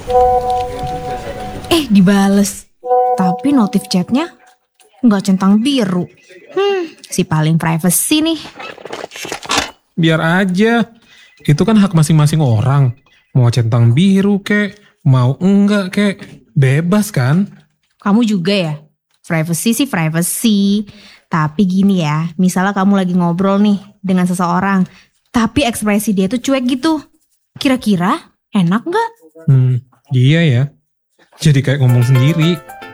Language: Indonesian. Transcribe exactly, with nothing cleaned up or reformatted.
Eh, dibales. Tapi notif chatnya nggak centang biru. Hmm, si paling privacy nih. Biar aja. Itu kan hak masing-masing orang. Mau centang biru kek, mau enggak kek. Bebas kan? Kamu juga ya? Privacy sih privacy. Tapi gini ya, misalnya kamu lagi ngobrol nih dengan seseorang, tapi ekspresi dia tuh cuek gitu. Kira-kira enak nggak? Hmm, iya ya. Jadi kayak ngomong sendiri.